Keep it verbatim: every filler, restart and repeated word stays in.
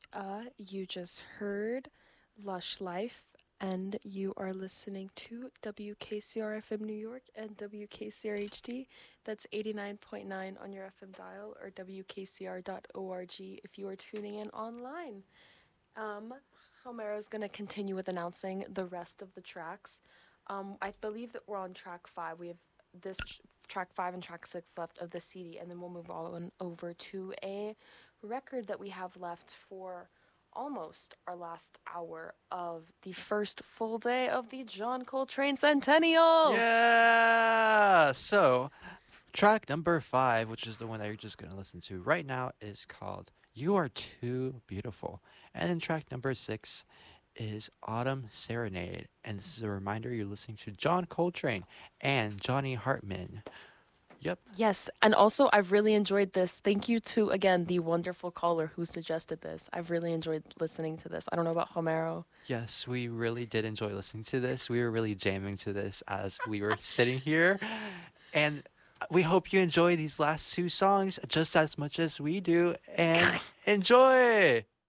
Uh, you just heard Lush Life, and you are listening to W K C R F M New York and W K C R H D. That's eighty-nine point nine on your F M dial or W K C R dot org if you are tuning in online. Um, Homero is going to continue with announcing the rest of the tracks. Um, I believe that we're on track five. We have this tr- track five and track six left of the C D, and then we'll move on over to a record that we have left for almost our last hour of the first full day of the John Coltrane Centennial. Yeah. So, track number five, which is the one that you're just going to listen to right now, is called You Are Too Beautiful. And then track number six is Autumn Serenade. And this is a reminder you're listening to John Coltrane and Johnny Hartman. Yep. Yes, and also I've really enjoyed this. Thank you to again the wonderful caller who suggested this. I've really enjoyed listening to this. I don't know about Homero. Yes, we really did enjoy listening to this. We were really jamming to this as we were sitting here. And we hope you enjoy these last two songs just as much as we do. And enjoy!